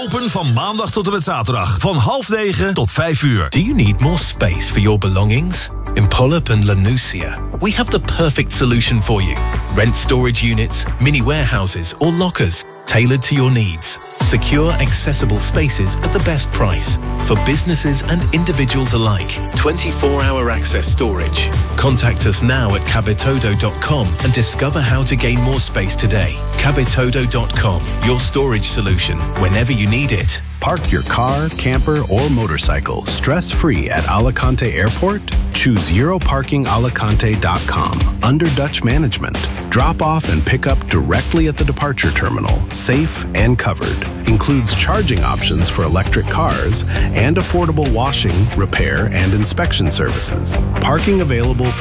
Open van maandag tot en met zaterdag. Van 8:30 tot 5:00. Do you need more space for your belongings? In Pollup and Lanusia, we have the perfect solution for you. Rent storage units, mini warehouses or lockers, tailored to your needs. Secure, accessible spaces at the best price for businesses and individuals alike. 24-hour access storage. Contact us now at cabitodo.com and discover how to gain more space today. Cabitodo.com, your storage solution whenever you need it. Park your car, camper, or motorcycle stress-free at Alicante Airport? Choose EuroParkingAlicante.com under Dutch management. Drop off and pick up directly at the departure terminal, safe and covered. Includes charging options for electric cars and affordable washing, repair, and inspection services. Parking available